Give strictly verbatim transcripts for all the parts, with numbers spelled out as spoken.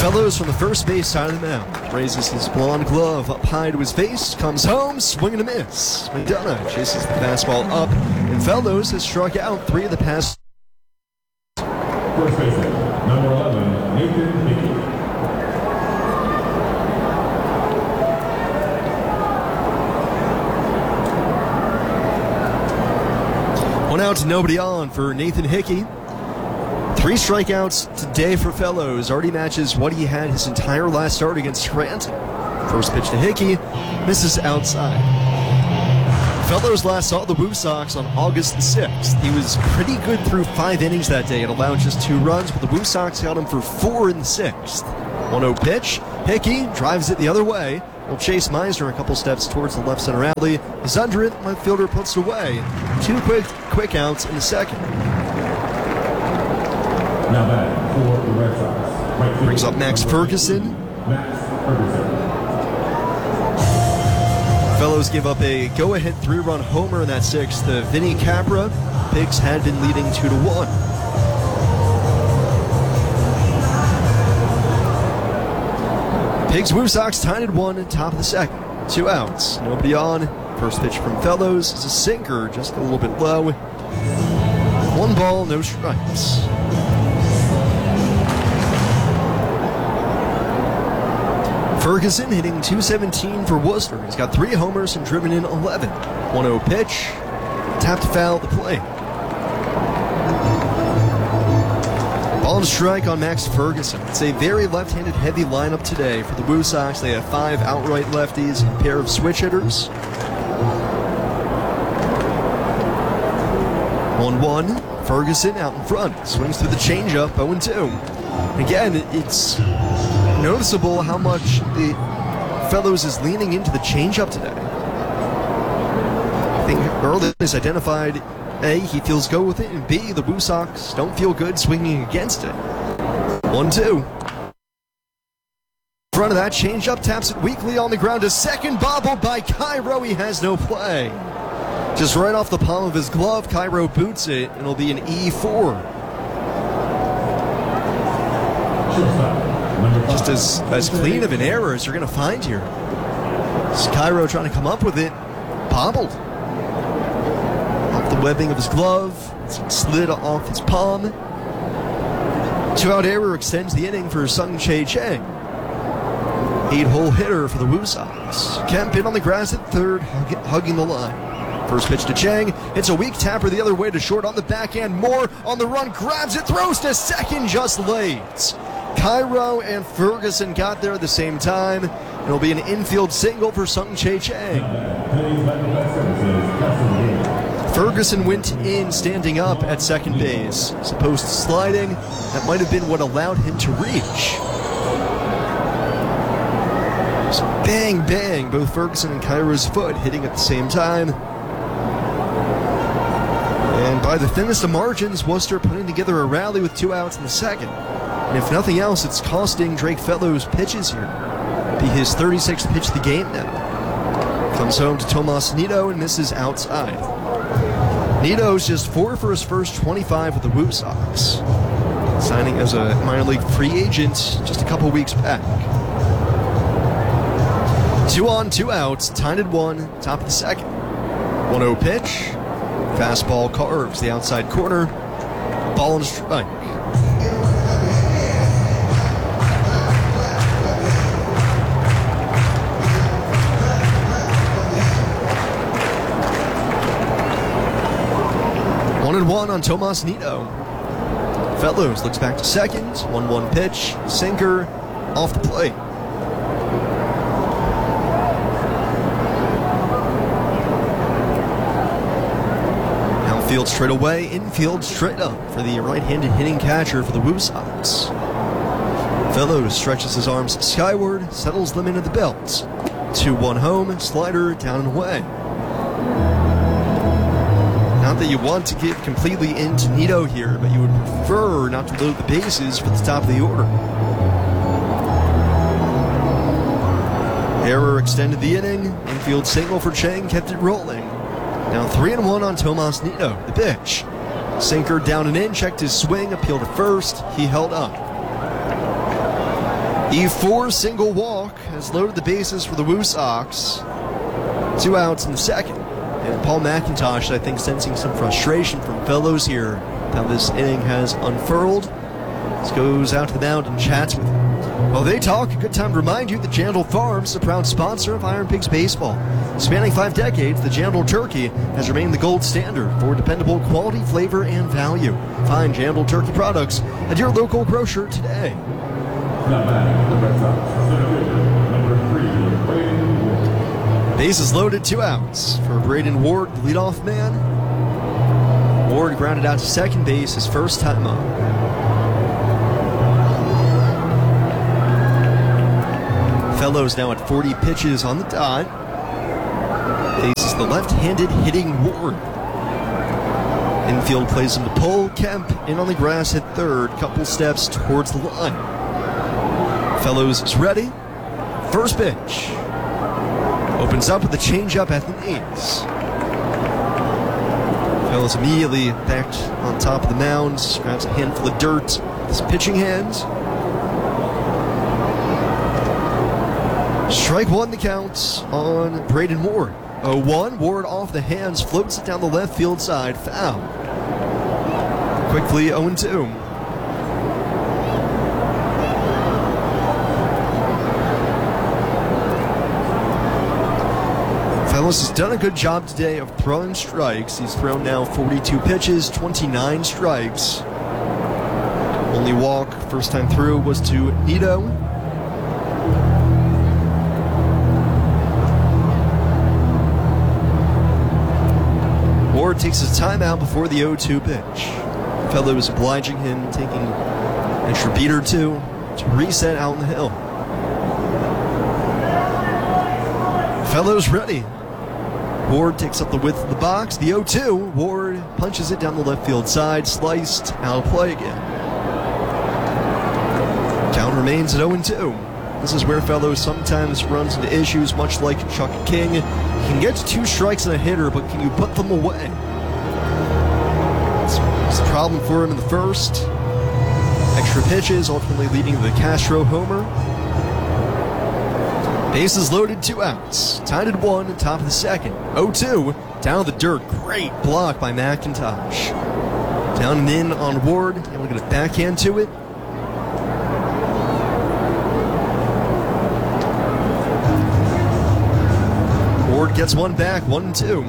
Fellows from the first base side of the mound raises his blonde glove up high to his face, comes home, swing and a miss. McDonough chases the fastball up, and Fellows has struck out three of the past. First baseman, number eleven, Nathan Hickey. One out, nobody on for Nathan Hickey. Three strikeouts today for Fellows. Already matches what he had his entire last start against Scranton. First pitch to Hickey, misses outside. Fellows last saw the Woo Sox on August the sixth. He was pretty good through five innings that day and allowed just two runs, but the Woo Sox got him for four in the sixth. one oh pitch. Hickey drives it the other way. Will chase Meisner a couple steps towards the left center alley. He's under it. Left fielder puts it away. Two quick quick outs in the second. Now back for the Red Sox. Right Brings up Max Ferguson. Max Ferguson. Fellows give up a go-ahead three-run homer in that sixth to Vinny Capra. Pigs had been leading two to one. Pigs Woo Sox tied at one, top of the second. Two outs, nobody on. First pitch from Fellows is a sinker, just a little bit low. One ball, no strikes. Ferguson hitting two seventeen for Worcester. He's got three homers and driven in eleven. one oh pitch, tapped foul at the plate. Ball and strike on Max Ferguson. It's a very left-handed heavy lineup today for the Woo Sox. They have five outright lefties and a pair of switch hitters. one one, Ferguson out in front. Swings through the changeup, oh and two. Again, it's noticeable how much the Fellows is leaning into the changeup today. I think earlier is identified, A, he feels go with it, and B, the Woo Sox don't feel good swinging against it. one two. In front of that changeup, taps it weakly on the ground. A second bobbled by Cairo. He has no play. Just right off the palm of his glove, Cairo boots it, and it'll be an E four. Just as, as clean of an error as you're going to find here. It's Cairo trying to come up with it. Bobbled. Off the webbing of his glove. It slid off his palm. Two-out error extends the inning for Sung-Chae Chang. Eight-hole hitter for the Woo Sox. Kemp in on the grass at third, hug, hugging the line. First pitch to Chang. It's a weak tapper the other way to short on the backhand. Moore on the run, grabs it, throws to second, just late. Cairo and Ferguson got there at the same time. It'll be an infield single for Sung-Chae Chang. Ferguson went in standing up at second base. As opposed to sliding, that might have been what allowed him to reach. So bang, bang, both Ferguson and Cairo's foot hitting at the same time. And by the thinnest of margins, Worcester putting together a rally with two outs in the second. And if nothing else, it's costing Drake Fellows pitches here. It'll be his thirty-sixth pitch of the game now. Comes home to Tomas Nido and misses outside. Nido's just four for his first twenty-five with the Woo Sox, signing as a minor league free agent just a couple weeks back. Two on, two outs, tied at one, top of the second. one oh pitch, fastball carves the outside corner, ball and strike. One and one on Tomas Nido. Fellows looks back to second. one one pitch. Sinker off the plate. Outfield straight away. Infield straight up for the right-handed hitting catcher for the Woo Sox. Fellows stretches his arms skyward, settles them into the belt. two one home. Slider down and away. Not that you want to get completely into Nido here, but you would prefer not to load the bases for the top of the order. Error extended the inning. Infield single for Chang kept it rolling. Now three and one on Tomas Nido. The pitch. Sinker down and in, checked his swing, appealed to first. He held up. E four single walk has loaded the bases for the Woo Sox. Two outs in the second. And Paul McIntosh, I think, sensing some frustration from fellows here. How this inning has unfurled. This goes out to the mound and chats with him. While they talk, a good time to remind you that Jandal Farms is a proud sponsor of Iron Pigs Baseball. Spanning five decades, the Jandal Turkey has remained the gold standard for dependable quality, flavor, and value. Find Jandal Turkey products at your local grocer today. Now batting the Red Sox, center fielder, number three, Braden Ward. Bases loaded, two outs for Braden Ward, the leadoff man. Ward grounded out to second base his first time up. Fellows now at forty pitches on the dot. Faces the left-handed hitting Ward. Infield plays him to pull. Kemp in on the grass at third, couple steps towards the line. Fellows is ready. First pitch. Opens up with a changeup at the knees. Fellows immediately back on top of the mound, grabs a handful of dirt with his pitching hands. Strike one, the count on Braden Ward. oh one, Ward off the hands, floats it down the left field side, foul. Quickly oh two. Fellows has done a good job today of throwing strikes. He's thrown now forty-two pitches, twenty-nine strikes. Only walk first time through was to Nito. Ward takes his timeout before the oh two pitch. Fellows obliging him, taking an extra beat or two to reset out on the hill. Fellows ready. Ward takes up the width of the box. The oh two. Ward punches it down the left field side, sliced, out of play again. Count remains at oh two. This is where Fellows sometimes runs into issues, much like Chuck King. He can get to two strikes and a hitter, but can you put them away? It's, it's a problem for him in the first. Extra pitches, ultimately leading to the Castro homer. Bases loaded, two outs. Tied at one, top of the second. oh two, down the dirt. Great block by McIntosh. Down and in on Ward, able to get a backhand to it. Ward gets one back, one and two.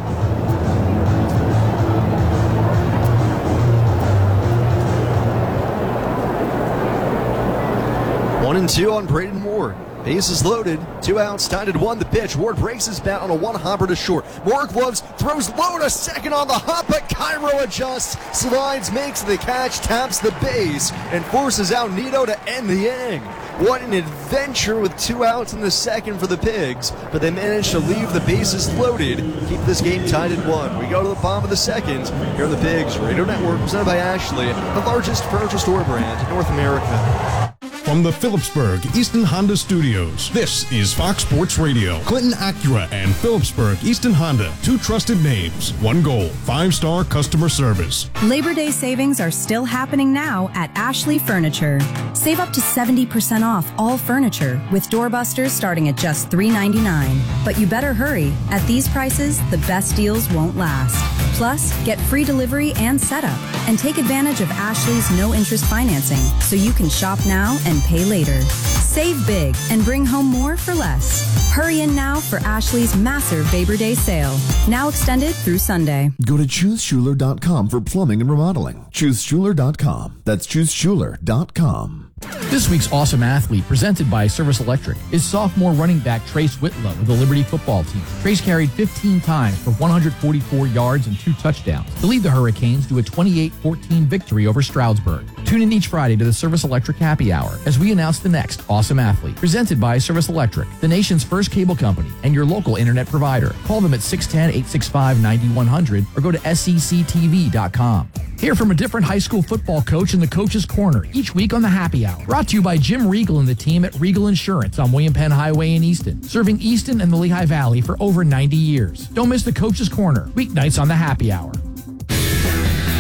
One and two on Braden Ward. Bases loaded, two outs, tied at one. The pitch. Ward breaks his bat on a one-hopper to short. More gloves, throws low to second on the hop, but Cairo adjusts, slides, makes the catch, taps the base, and forces out Nito to end the inning. What an adventure with two outs in the second for the Pigs, but they managed to leave the bases loaded, keep this game tied at one. We go to the bottom of the second. Here on the Pigs Radio Network, presented by Ashley, the largest furniture store brand in North America. From the Phillipsburg Easton Honda Studios, this is Fox Sports Radio. Clinton Acura and Phillipsburg Easton Honda, two trusted names, one goal, five-star customer service. Labor Day savings are still happening now at Ashley Furniture. Save up to seventy percent off all furniture with doorbusters starting at just three ninety-nine. But you better hurry. At these prices, the best deals won't last. Plus, get free delivery and setup. And take advantage of Ashley's no-interest financing so you can shop now and pay later. Save big and bring home more for less. Hurry in now for Ashley's massive Labor Day sale, now extended through Sunday. Go to choose schuler dot com for plumbing and remodeling. choose schuler dot com. That's choose schuler dot com. This week's Awesome Athlete, presented by Service Electric, is sophomore running back Trace Whitlow of the Liberty football team. Trace carried fifteen times for one hundred forty-four yards and two touchdowns to lead the Hurricanes to a twenty-eight fourteen victory over Stroudsburg. Tune in each Friday to the Service Electric Happy Hour as we announce the next Awesome Athlete, presented by Service Electric, the nation's first cable company and your local internet provider. Call them at six one zero, eight six five, nine one zero zero or go to S E C T V dot com. Hear from a different high school football coach in the Coach's Corner each week on the Happy Hour. Brought to you by Jim Regal and the team at Regal Insurance on William Penn Highway in Easton, serving Easton and the Lehigh Valley for over ninety years. Don't miss the Coach's Corner, weeknights on the Happy Hour.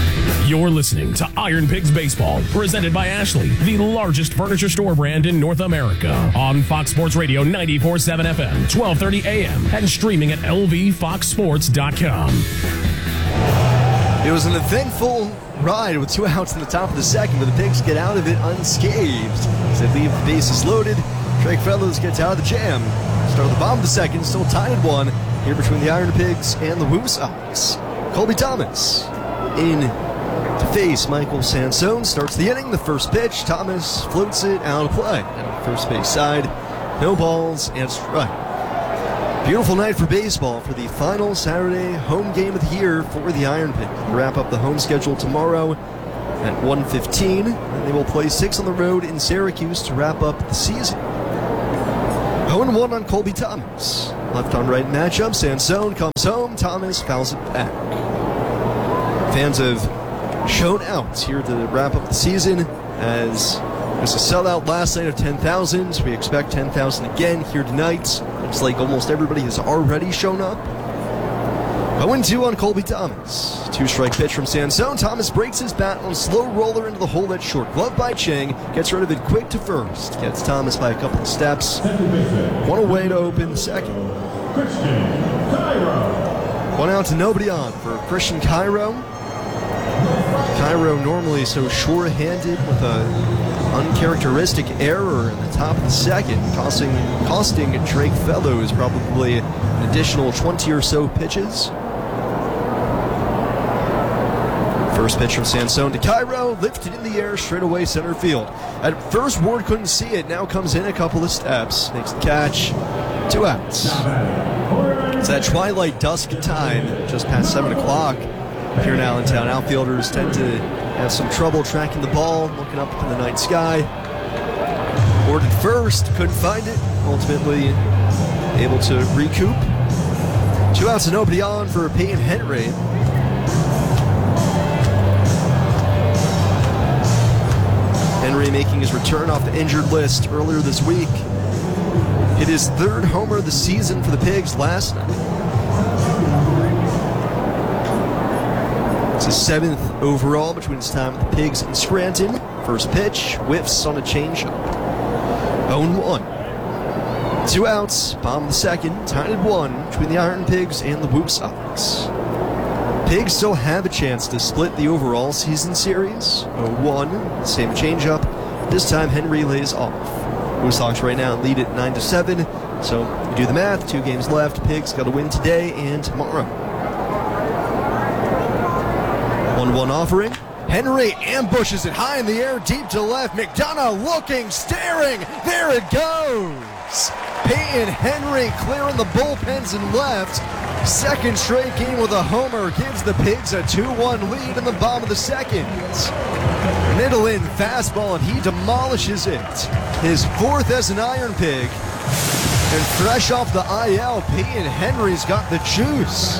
You're listening to Iron Pigs Baseball, presented by Ashley, the largest furniture store brand in North America. On Fox Sports Radio ninety-four point seven F M, twelve thirty A M, and streaming at L V fox sports dot com. It was an eventful ride with two outs in the top of the second, but the Pigs get out of it unscathed. As they leave the bases loaded, Drake Fellows gets out of the jam. Start at the bottom of the second, still tied at one here between the Iron Pigs and the Woo Sox. Colby Thomas in to face Michael Sansone. Starts the inning. The first pitch, Thomas floats it out of play. Down the first base side, no balls and strike. Beautiful night for baseball for the final Saturday home game of the year for the Iron Pigs. They wrap up the home schedule tomorrow at one fifteen, and they will play six on the road in Syracuse to wrap up the season. oh and one on Colby Thomas. Left on right matchup. Sansone comes home. Thomas fouls it back. Fans have shown out here to wrap up the season as it was a sellout last night of ten thousand. We expect ten thousand again here tonight. Looks like almost everybody has already shown up. oh and two on Colby Thomas. Two-strike pitch from Sansone. Thomas breaks his bat on a slow roller into the hole at short. Glove by Chang. Gets rid of it quick to first. Gets Thomas by a couple of steps. One away to open the second. One out to nobody on for Christian Cairo. Cairo normally so sure-handed with a uncharacteristic error in the top of the second, costing costing Drake Fellows probably an additional twenty or so pitches. First pitch from Sansone to Cairo, lifted in the air straight away center field. At first, Ward couldn't see it, now comes in a couple of steps, makes the catch, two outs. It's that twilight dusk time, just past seven o'clock here in Allentown. Outfielders tend to have some trouble tracking the ball, looking up in the night sky. Ward at first, couldn't find it, ultimately able to recoup. Two outs and nobody on for Peyton Henry. Henry making his return off the injured list earlier this week. Hit his third homer of the season for the Pigs last night. It's his seventh overall between his time with the Pigs and Scranton. First pitch, whiffs on a changeup. oh and one. Two outs, bottom of the second, tied at one between the Iron Pigs and the Woo Sox. Pigs still have a chance to split the overall season series. oh one, same changeup. This time Henry lays off. Woo Sox right now lead at nine to seven. So you do the math, two games left. Pigs got to win today and tomorrow. one one offering. Henry ambushes it high in the air, deep to left. McDonough looking, staring. There it goes. Peyton Henry clearing the bullpens and left. Second straight game with a homer gives the Pigs a two one lead in the bottom of the second. Middle in fastball, and he demolishes it. His fourth as an Iron Pig. And fresh off the I L, Peyton Henry's got the juice.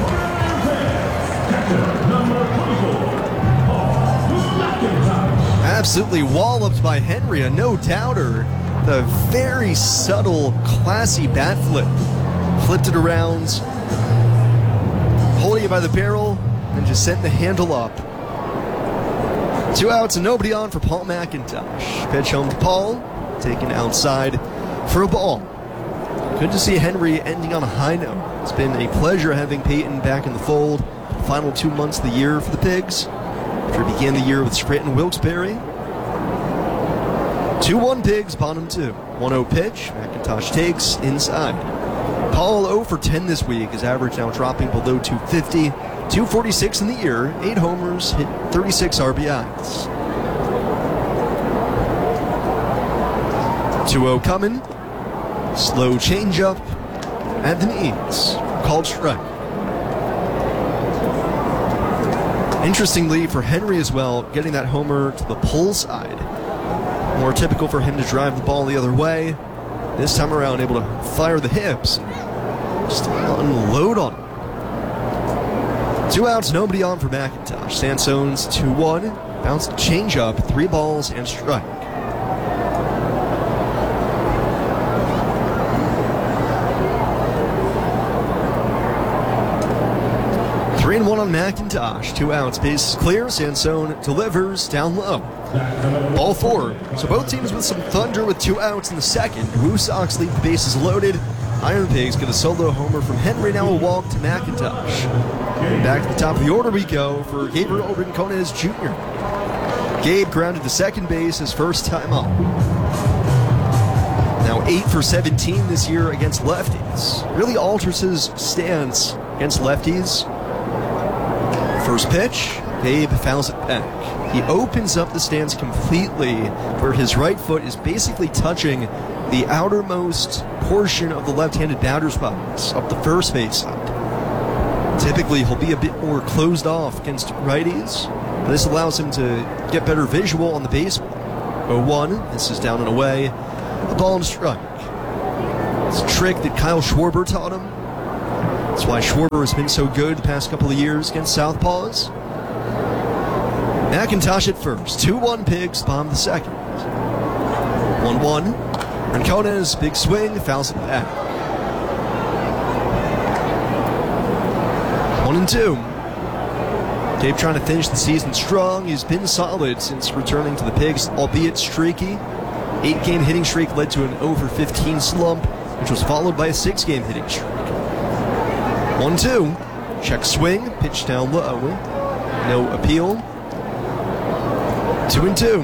Absolutely walloped by Henry, a no-doubter. The very subtle, classy bat flip. Flipped it around, holding it by the barrel, and just sent the handle up. Two outs and nobody on for Paul McIntosh. Pitch home to Paul, taken outside for a ball. Good to see Henry ending on a high note. It's been a pleasure having Peyton back in the fold. The final two months of the year for the Pigs, after he began the year with Scranton Wilkes-Barre. two one Pigs, bottom two. one oh pitch, McIntosh takes inside. Paul oh for ten this week, his average now dropping below two fifty. two forty-six in the year, eight homers, hit thirty-six R B Is. two oh coming. Slow changeup at the knees. Called strike. Interestingly, for Henry as well, getting that homer to the pull side. More typical for him to drive the ball the other way. This time around, able to fire the hips. Just unload on him. Two outs, nobody on for McIntosh. Sansone's two one. Bounced changeup, three balls and strike. three and one on McIntosh. Two outs. Base is clear. Sansone delivers down low. Ball four. So both teams with some thunder with two outs in the second. Woo Sox leave the bases loaded. Iron Pigs get a solo homer from Henry. Now a walk to McIntosh. And back to the top of the order we go for Gabriel Rincones Junior Gabe grounded to second base his first time up. Now eight for seventeen this year against lefties. Really alters his stance against lefties. First pitch, Gabe fouls it back. He opens up the stance completely where his right foot is basically touching the outermost portion of the left-handed batter's box up the first base side. Typically, he'll be a bit more closed off against righties. This allows him to get better visual on the baseball. oh one, this is down and away. A ball and a strike. It's a trick that Kyle Schwarber taught him. That's why Schwarber has been so good the past couple of years against Southpaws. McIntosh at first. two one Pigs, bomb the second. one one. Rincones, big swing, fouls it back. one and two. Gabe trying to finish the season strong. He's been solid since returning to the Pigs, albeit streaky. Eight-game hitting streak led to an over fifteen slump, which was followed by a six-game hitting streak. one two. Check swing, pitch down low. No appeal. two and two.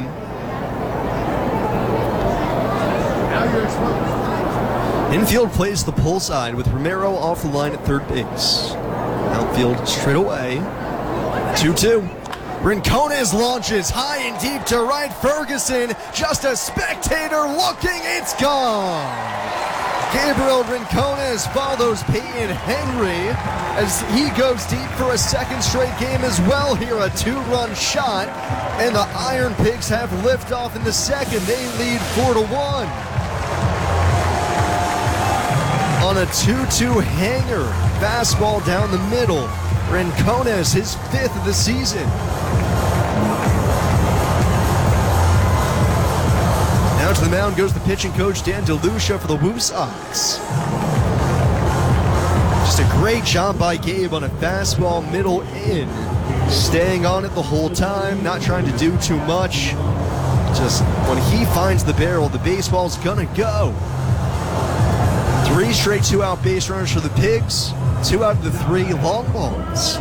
Infield plays the pull side with Romero off the line at third base. Outfield straight away. two two. Rincones launches high and deep to right. Ferguson, just a spectator looking, it's gone. Gabriel Rincones follows Peyton Henry as he goes deep for a second straight game as well here. A two-run shot, and the Iron Pigs have liftoff in the second. They lead four to one. On a two two hanger, fastball down the middle. Rincones, his fifth of the season. Now to the mound goes the pitching coach Dan DeLucia for the Woo Sox. Just a great job by Gabe on a fastball middle in. Staying on it the whole time, not trying to do too much. Just when he finds the barrel, the baseball's gonna go. Three straight two-out base runners for the Pigs. Two out of the three long balls.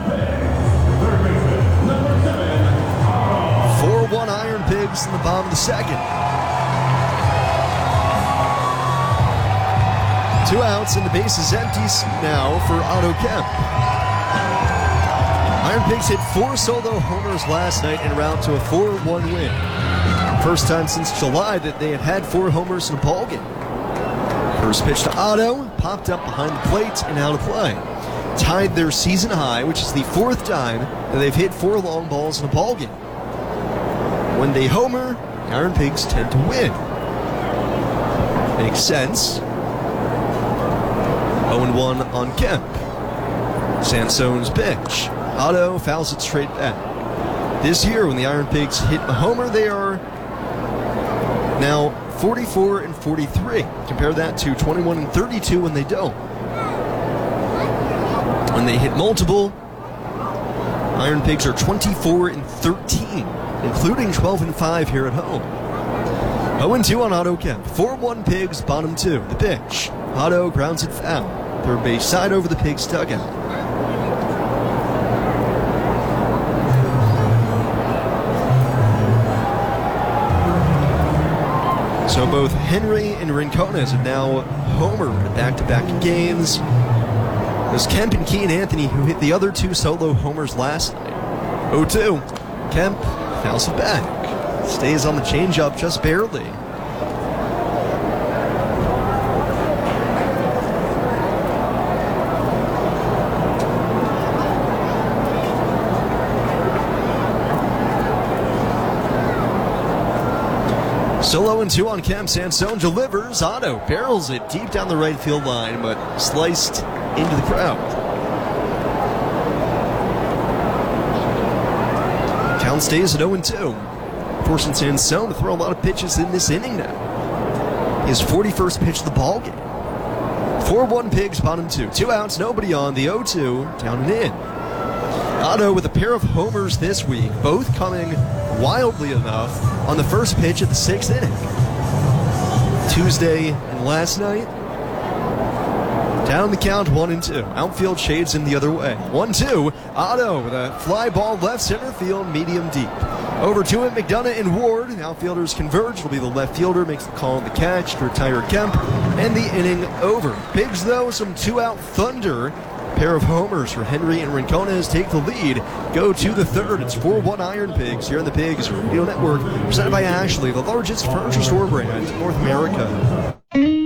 four one Iron Pigs in the bottom of the second. Two outs and the base is empty now for Otto Kemp. Iron Pigs hit four solo homers last night en route to a four one win. First time since July that they had had four homers in a ballgame. First pitch to Otto, popped up behind the plate and out of play. Tied their season high, which is the fourth time that they've hit four long balls in a ballgame. When they homer, the Iron Pigs tend to win. Makes sense. oh and one on Kemp. Sansone's pitch. Otto fouls it straight back. This year, when the Iron Pigs hit a homer, they are now forty-four and forty-three. Compare that to twenty-one and thirty-two when they don't. When they hit multiple, Iron Pigs are twenty-four and thirteen, including twelve and five here at home. oh and two on Otto Kemp. four one Pigs, bottom two. The pitch. Otto grounds it foul. Third base side over the Pigs dugout. So both Henry and Rincones have now homered back-to-back games. It was Kemp and Keane Anthony who hit the other two solo homers last night. oh two. Kemp fouls it back. Stays on the changeup just barely. Solo and two on Kemp. Sansone delivers. Otto barrels it deep down the right field line, but sliced into the crowd. Count stays at oh and two. Forcing Sansone to throw a lot of pitches in this inning now. His forty-first pitch of the ball game. four one Pigs, bottom two. Two outs, nobody on. The oh two, down and in. Otto with a pair of homers this week, both coming wildly enough on the first pitch of the sixth inning. Tuesday and last night, down the count, one and two. Outfield shades in the other way. One, two. Otto with a fly ball left center field, medium deep. Over to him, McDonough and Ward. The outfielders converge. Will be the left fielder. Makes the call on the catch to retire Kemp. And the inning over. Pigs, though, some two-out thunder. Pair of homers for Henry and Rincones take the lead. Go to the third. It's four one Iron Pigs here on the Pigs Radio Network. Presented by Ashley, the largest furniture store brand in North America.